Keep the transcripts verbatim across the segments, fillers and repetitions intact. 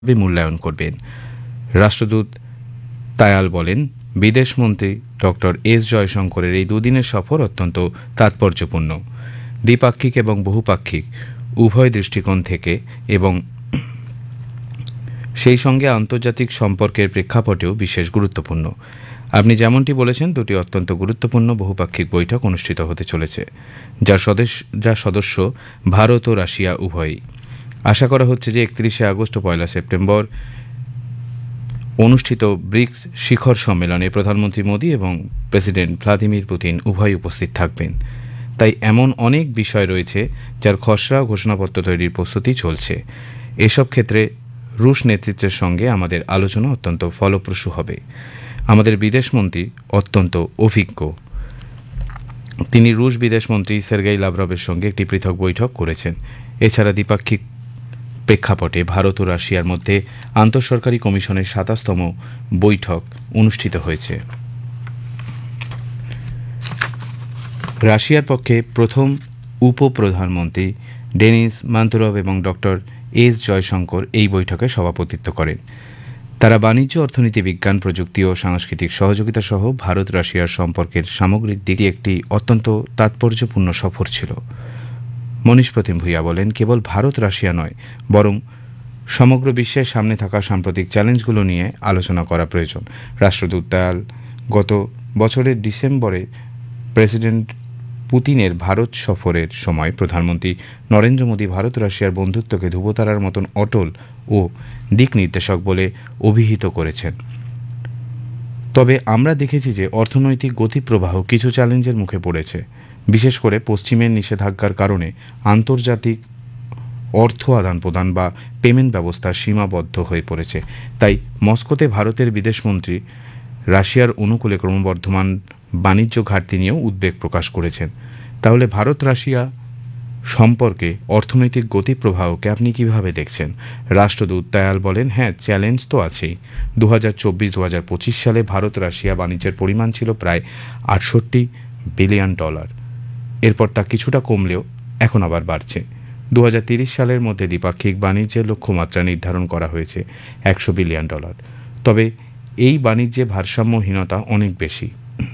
মূল্যায়ন করবেন। রাষ্ট্রদূত তায়াল বলেন, বিদেশমন্ত্রী ডক্টর এস জয়শঙ্করের এই দুদিনের সফর অত্যন্ত তাৎপর্যপূর্ণ। দ্বিপাক্ষিক এবং বহুপাক্ষিক উভয় দৃষ্টিকোণ থেকে এবং সেই সঙ্গে আন্তর্জাতিক সম্পর্কের প্রেক্ষাপটেও বিশেষ গুরুত্বপূর্ণ। আপনি যেমনটি বলেছেন, দুটি অত্যন্ত গুরুত্বপূর্ণ বহুপাক্ষিক বৈঠক অনুষ্ঠিত হতে চলেছে, যার সদস্য যা সদস্য ভারত ও রাশিয়া উভয়ই। আশা করা হচ্ছে যে একত্রিশে আগস্ট ও পয়লা সেপ্টেম্বর অনুষ্ঠিত ব্রিক্স শিখর সম্মেলনে প্রধানমন্ত্রী মোদী এবং প্রেসিডেন্ট ভ্লাদিমির পুতিন উভয়ই উপস্থিত থাকবেন। তাই এমন অনেক বিষয় রয়েছে যার খসড়া ঘোষণাপত্র তৈরির প্রস্তুতি চলছে। এসব ক্ষেত্রে রুশ নেতৃত্বের সঙ্গে আমাদের আলোচনা অত্যন্ত ফলপ্রসূ হবে। আমাদের বিদেশমন্ত্রী অত্যন্ত অভিজ্ঞ। তিনি রুশ বিদেশমন্ত্রী সের্গেই লাভরভের সঙ্গে একটি পৃথক বৈঠক করেছেন। এছাড়া দ্বিপাক্ষিক প্রেক্ষাপটে ভারত ও রাশিয়ার মধ্যে আন্তঃসরকারি কমিশনের সাতাশতম বৈঠক অনুষ্ঠিত হয়েছে। রাশিয়ার পক্ষে প্রথম উপপ্রধানমন্ত্রী ডেনিস মান্তুরভ এবং ডক্টর এস জয়শঙ্কর এই বৈঠকে সভাপতিত্ব করেন। তারা বাণিজ্য, অর্থনীতি, বিজ্ঞান, প্রযুক্তি ও সাংস্কৃতিক সহযোগিতা সহ ভারত রাশিয়ার সম্পর্কের সামগ্রিক দিকে একটি অত্যন্ত তাৎপর্যপূর্ণ সফর ছিল। মনীষ প্রতিম ভূঁইয়া বলেন, কেবল ভারত রাশিয়া নয়, বরং সমগ্র বিশ্বের সামনে থাকা সাম্প্রতিক চ্যালেঞ্জগুলো নিয়ে আলোচনা করা প্রয়োজন। রাষ্ট্রদূত তায়াল গত বছরের ডিসেম্বরে প্রেসিডেন্ট পুতিনের ভারত সফরের সময় প্রধানমন্ত্রী নরেন্দ্র মোদী ভারত রাশিয়ার বন্ধুত্বকে ধ্রুবতারার মতন অটল ও দিক নির্দেশক বলে অভিহিত করেছেন। তবে আমরা দেখেছি যে অর্থনৈতিক গতিপ্রবাহ কিছু চ্যালেঞ্জের মুখে পড়েছে। বিশেষ করে পশ্চিমের নিষেধাজ্ঞার কারণে আন্তর্জাতিক অর্থ আদান প্রদান বা পেমেন্ট ব্যবস্থা সীমাবদ্ধ হয়ে পড়েছে। তাই মস্কোতে ভারতের বিদেশমন্ত্রী রাশিয়ার অনুকূলে ক্রমবর্ধমান বাণিজ্য ঘাটতি নিয়েও উদ্বেগ প্রকাশ করেছেন। তাহলে ভারত রাশিয়া সম্পর্কে অর্থনৈতিক গতিপ্রবাহকে আপনি কিভাবে দেখছেন? রাষ্ট্রদূত তায়াল বলেন, হ্যাঁ, চ্যালেঞ্জ তো আছেই। দু হাজার চব্বিশ দু হাজার পঁচিশ সালে ভারত রাশিয়া বাণিজ্যের পরিমাণ ছিল প্রায় আটষট্টি বিলিয়ন ডলার। এরপর তা কিছুটা কমলেও এখন আবার বাড়ছে। দু হাজার তিরিশ সালের মধ্যে দ্বিপাক্ষিক বাণিজ্যের লক্ষ্যমাত্রা নির্ধারণ করা হয়েছে একশো বিলিয়ন ডলার। তবে এই বাণিজ্যে ভারসাম্যহীনতা অনেক বেশি।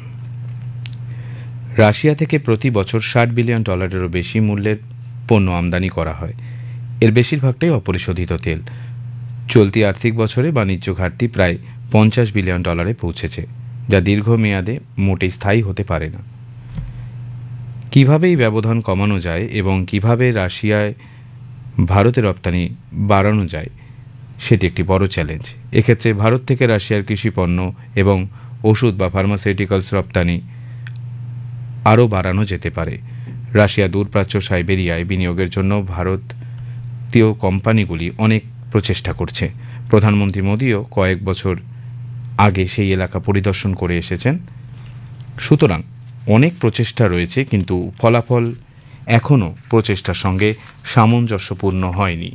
রাশিয়া থেকে প্রতি বছর ষাট বিলিয়ন ডলারেরও বেশি মূল্যের পণ্য আমদানি করা হয়। এর বেশিরভাগটাই অপরিশোধিত তেল। চলতি আর্থিক বছরে বাণিজ্য ঘাটতি প্রায় পঞ্চাশ বিলিয়ন ডলারে পৌঁছেছে, যা দীর্ঘমেয়াদে মোটেই স্থায়ী হতে পারে না। কিভাবে এই ব্যবধান কমানো যায় এবং কিভাবে রাশিয়ায় ভারতে রপ্তানি বাড়ানো যায়, সেটি একটি বড় চ্যালেঞ্জ। এক্ষেত্রে ভারত থেকে রাশিয়ার কৃষিপণ্য এবং ওষুধ বা ফার্মাসিউটিক্যালস রপ্তানি আরও বাড়ানো যেতে পারে। রাশিয়া দূরপ্রাচ্য সাইবেরিয়ায় বিনিয়োগের জন্য ভারতীয় কোম্পানিগুলি অনেক প্রচেষ্টা করছে। প্রধানমন্ত্রী মোদীও কয়েক বছর আগে সেই এলাকা পরিদর্শন করে এসেছেন। সুতরাং অনেক প্রচেষ্টা রয়েছে, কিন্তু ফলাফল এখনও প্রচেষ্টার সঙ্গে সামঞ্জস্যপূর্ণ হয়নি।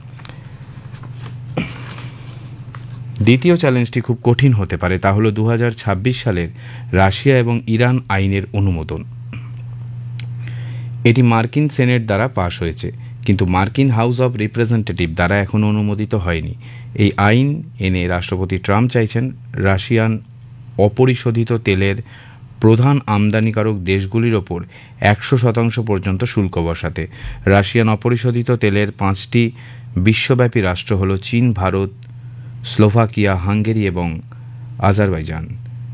দ্বিতীয় চ্যালেঞ্জটি খুব কঠিন হতে পারে, তা হল দু হাজার ছাব্বিশ সালের রাশিয়া এবং ইরান আইনের অনুমোদন। এটি মার্কিন সেনেট দ্বারা পাশ হয়েছে, কিন্তু মার্কিন হাউস অব রিপ্রেজেন্টেটিভ দ্বারা এখনও অনুমোদিত হয়নি। এই আইন এনে রাষ্ট্রপতি ট্রাম্প চাইছেন রাশিয়ান অপরিশোধিত তেলের প্রধান আমদানিকারক দেশগুলির ওপর একশো শতাংশ পর্যন্ত শুল্ক বসাতে। রাশিয়ান অপরিশোধিত তেলের পাঁচটি বিশ্বব্যাপী রাষ্ট্র হল চীন, ভারত, স্লোভাকিয়া, হাঙ্গেরি এবং আজারবাইজান।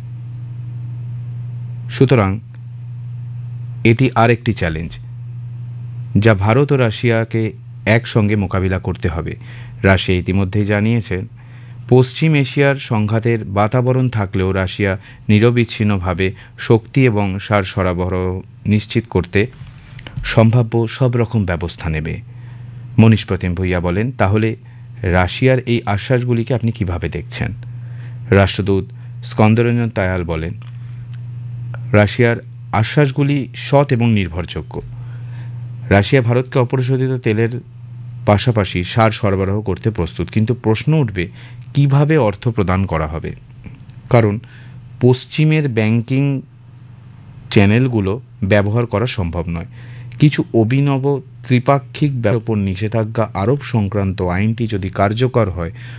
সুতরাং এটি আরেকটি চ্যালেঞ্জ যা ভারত ও রাশিয়াকে একসঙ্গে মোকাবিলা করতে হবে। রাশিয়া ইতিমধ্যেই জানিয়েছে, পশ্চিম এশিয়ার সংঘাতের বাতাবরণ থাকলেও রাশিয়া নিরবিচ্ছিন্নভাবে শক্তি এবং সার সরবরাহ নিশ্চিত করতে সম্ভাব্য সব রকম ব্যবস্থা নেবে। মনীষ প্রতিম ভূঁইয়া বলেন, তাহলে রাশিয়ার এই আশ্বাসগুলিকে আপনি কিভাবে দেখছেন? রাষ্ট্রদূত স্কন্দরঞ্জন তায়াল বলেন, রাশিয়ার আশ্বাসগুলি সৎ এবং নির্ভরযোগ্য। রাশিয়া ভারতকে অপরিশোধিত তেলের পাশাপাশি সার সরবরাহ করতে প্রস্তুত, কিন্তু প্রশ্ন উঠবে কিভাবে অর্থ প্রদান করা হবে। কারণ পশ্চিমের ব্যাংকিং চ্যানেলগুলো ব্যবহার করা সম্ভব নয়। কিছু অভিনব ত্রিপাক্ষিক ব্যাপার উপর নিষেধাজ্ঞা আরোপ সংক্রান্ত আইনটি যদি কার্যকর হয়